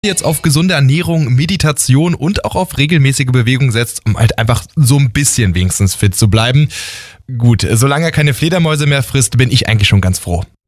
Jetzt auf gesunde Ernährung, Meditation und auch auf regelmäßige Bewegung setzt, um halt einfach so ein bisschen wenigstens fit zu bleiben. Gut, solange er keine Fledermäuse mehr frisst, bin ich eigentlich schon ganz froh.